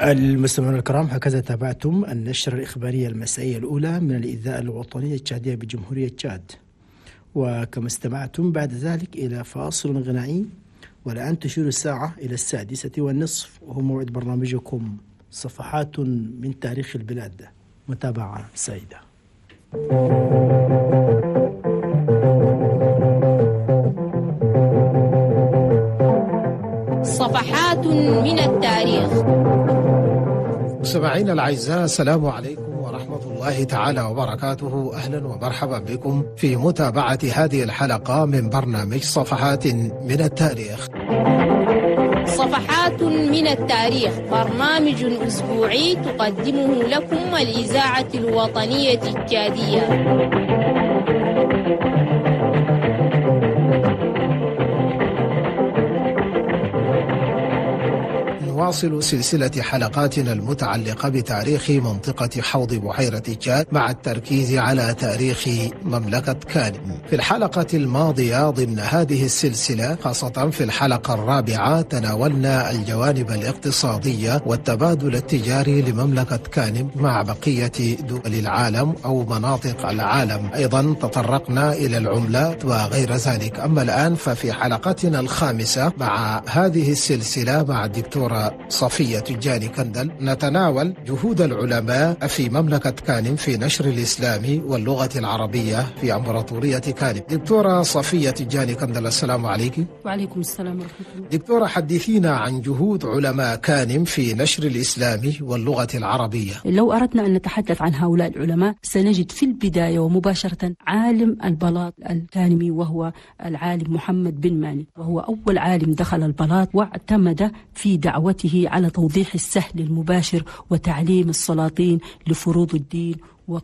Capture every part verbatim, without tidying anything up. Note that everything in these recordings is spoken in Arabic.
المستمعون الكرام، هكذا تابعتم النشرة الإخبارية المسائية الأولى من الإذاعة الوطنية التشادية بجمهورية تشاد، وكما استمعتم بعد ذلك إلى فاصل غنائي. والآن تشير الساعة إلى السادسة والنصف، وهو موعد برنامجكم صفحات من تاريخ البلاد. متابعة سعيدة. صفحات من التاريخ. مستمعينا الأعزاء، السلام عليكم ورحمة الله تعالى وبركاته. أهلا ومرحبا بكم في متابعة هذه الحلقة من برنامج صفحات من التاريخ. صفحات من التاريخ برنامج أسبوعي تقدمه لكم الإذاعة الوطنية التشادية. نواصل سلسلة حلقاتنا المتعلقة بتاريخ منطقة حوض بحيرة تشاد مع التركيز على تاريخ مملكة كانم. في الحلقة الماضية ضمن هذه السلسلة، خاصة في الحلقة الرابعة، تناولنا الجوانب الاقتصادية والتبادل التجاري لمملكة كانم مع بقية دول العالم أو مناطق العالم. أيضا تطرقنا إلى العملات وغير ذلك. أما الآن ففي حلقتنا الخامسة مع هذه السلسلة مع الدكتورة صفية تجاني كندل نتناول جهود العلماء في مملكة كانم في نشر الإسلام واللغة العربية في أمبراطورية كانم. دكتورة صفية تجاني كندل، السلام عليكم. وعليكم السلام ورحمة الله. دكتورة، حدثينا عن جهود علماء كانم في نشر الإسلام واللغة العربية. لو أردنا أن نتحدث عن هؤلاء العلماء سنجد في البداية ومباشرة عالم البلاط الكانمي، وهو العالم محمد بن ماني، وهو أول عالم دخل البلاط واعتمد في دعوته على توضيح السهل المباشر وتعليم السلاطين لفروض الدين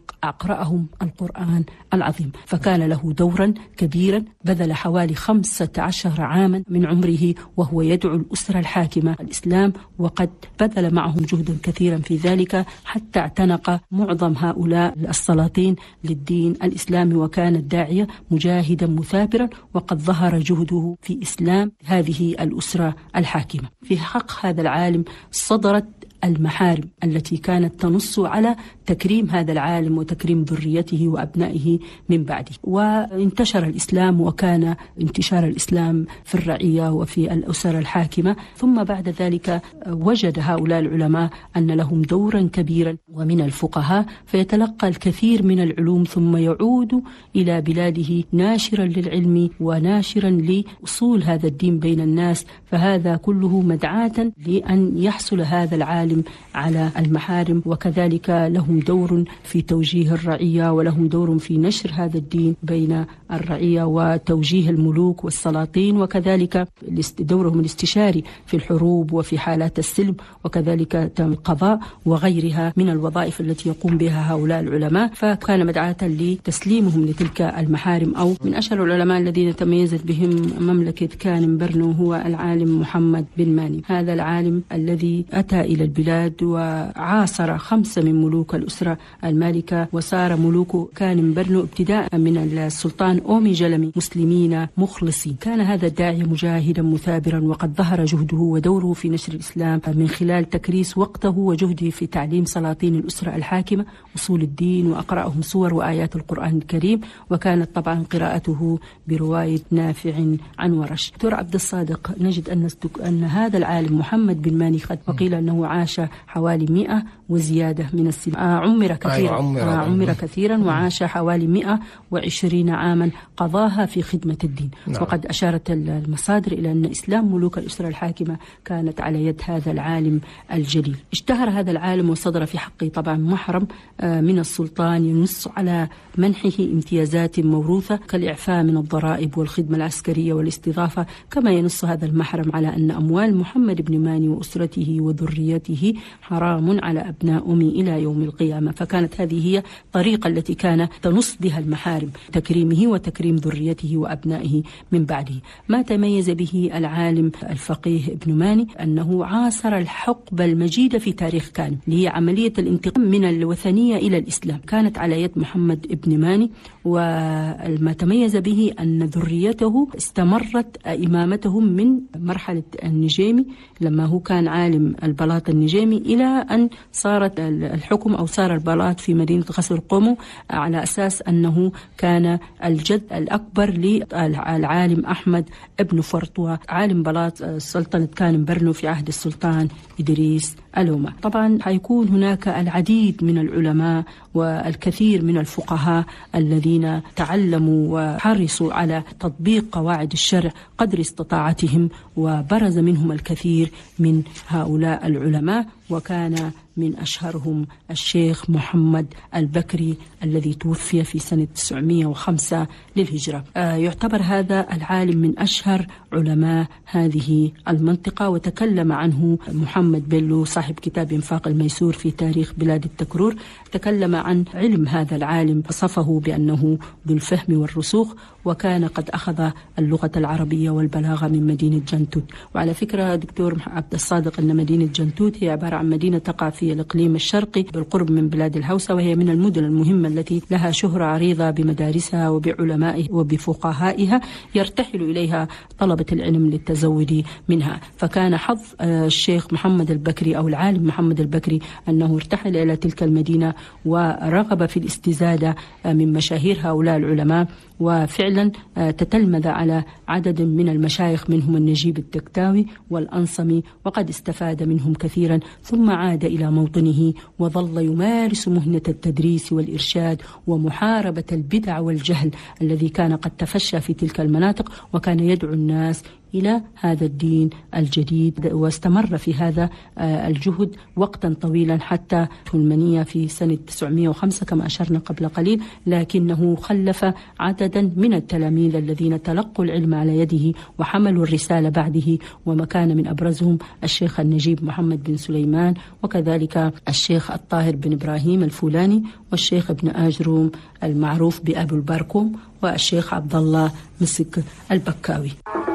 وأقرأهم القرآن العظيم، فكان له دورا كبيرا. بذل حوالي خمسة عشر عاما من عمره وهو يدعو الأسرة الحاكمة الإسلام، وقد بذل معهم جهدا كثيرا في ذلك حتى اعتنق معظم هؤلاء السلاطين للدين الإسلامي، وكان الداعية مجاهدا مثابرا، وقد ظهر جهده في إسلام هذه الأسرة الحاكمة. في حق هذا العالم صدرت المحارم التي كانت تنص على تكريم هذا العالم وتكريم ذريته وأبنائه من بعده، وانتشر الإسلام، وكان انتشار الإسلام في الرعية وفي الأسر الحاكمة. ثم بعد ذلك وجد هؤلاء العلماء أن لهم دورا كبيرا ومن الفقهاء، فيتلقى الكثير من العلوم ثم يعود إلى بلاده ناشرا للعلم وناشرا لأصول هذا الدين بين الناس. فهذا كله مدعاة لأن يحصل هذا العالم على المحارم، وكذلك لهم دور في توجيه الرعية، ولهم دور في نشر هذا الدين بين الرعية وتوجيه الملوك والسلاطين، وكذلك دورهم الاستشاري في الحروب وفي حالات السلم، وكذلك القضاء وغيرها من الوظائف التي يقوم بها هؤلاء العلماء. فكان مدعاة لتسليمهم لتلك المحارم. أو من أشهر العلماء الذين تميزت بهم مملكة كانم برنو هو العالم محمد بن ماني. هذا العالم الذي أتى إلى البلاد وعاصر خمسة من ملوك الأسرة المالكة، وصار ملوك كانم برنو ابتداء من السلطان أومي جلمي مسلمين مخلصين. كان هذا الداعية مجاهدا مثابرا، وقد ظهر جهده ودوره في نشر الإسلام من خلال تكريس وقته وجهده في تعليم سلاطين الأسرة الحاكمة أصول الدين وأقرأهم سور وآيات القرآن الكريم، وكانت طبعا قراءته برواية نافع عن ورش. دكتور عبد الصادق، نجد أن أن هذا العالم محمد بن ماني قد وقيل أنه عاش حوالي مئة وزيادة من السنين. آه عمر كثيرا. أيوة عمر, آه عمر كثيرا وعاش حوالي مئة وعشرين عاما قضاها في خدمة الدين. نعم. وقد أشارت المصادر إلى أن إسلام ملوك الأسرة الحاكمة كانت على يد هذا العالم الجليل. اشتهر هذا العالم وصدر في حقه طبعا محرم آه من السلطان ينص على منحه امتيازات موروثة كالإعفاء من الضرائب والخدمة العسكرية والاستضافة، كما ينص هذا المحرم على أن أموال محمد بن ماني وأسرته وذريته حرام على أبناء أمي إلى يوم القيامة. فكانت هذه هي الطريقة التي كان تنص بها المحارم تكريمه وتكريم ذريته وأبنائه من بعده. ما تميز به العالم الفقيه ابن ماني أنه عاصر الحقبة المجيدة في تاريخ كانم، اللي هي عملية الانتقال من الوثنية إلى الإسلام، كانت على يد محمد ابن ماني. وما تميز به أن ذريته استمرت إمامتهم من مرحلة النجيمي لما هو كان عالم البلاط النجيمي إلى أن صارت الحكم أو صار البلاط في مدينة قصر قومو، على أساس أنه كان الجد الأكبر للعالم أحمد ابن فرطوة عالم بلاط سلطنة كانم برنو في عهد السلطان إدريس الأموي. طبعا حيكون هناك العديد من العلماء والكثير من الفقهاء الذين تعلموا وحرصوا على تطبيق قواعد الشرع قدر استطاعتهم، وبرز منهم الكثير من هؤلاء العلماء، وكان من أشهرهم الشيخ محمد البكري الذي توفي في سنة تسعمائة وخمسة للهجرة. آه يعتبر هذا العالم من أشهر علماء هذه المنطقة، وتكلم عنه محمد بيلو صاحب كتاب إنفاق الميسور في تاريخ بلاد التكرور، تكلم عن علم هذا العالم، وصفه بأنه ذو الفهم والرسوخ، وكان قد أخذ اللغة العربية والبلاغة من مدينة جنتوت. وعلى فكرة دكتور عبد الصادق أن مدينة جنتوت هي عبارة عن مدينة تقع في الإقليم الشرقي بالقرب من بلاد الهوسة، وهي من المدن المهمة التي لها شهرة عريضة بمدارسها وبعلمائها وبفقهائها يرتحل إليها طلبة العلم للتزود منها. فكان حظ الشيخ محمد البكري أو العالم محمد البكري أنه ارتحل إلى تلك المدينة ورغب في الاستزادة من مشاهير هؤلاء العلماء، وفعلا تتلمذ على عدد من المشايخ منهم النجيب التكتاوي والأنصمي، وقد استفاد منهم كثيرا، ثم عاد إلى موطنه وظل يمارس مهنة التدريس والإرشاد ومحاربة البدع والجهل الذي كان قد تفشى في تلك المناطق، وكان يدعو الناس إلى هذا الدين الجديد، واستمر في هذا الجهد وقتا طويلا حتى المنية في سنة تسعمائة وخمسة كما أشرنا قبل قليل، لكنه خلف عددا من التلاميذ الذين تلقوا العلم على يده وحملوا الرسالة بعده، وما كان من أبرزهم الشيخ النجيب محمد بن سليمان، وكذلك الشيخ الطاهر بن إبراهيم الفولاني، والشيخ ابن آجروم المعروف بأبو الباركوم، والشيخ عبد الله مسك البكاوي.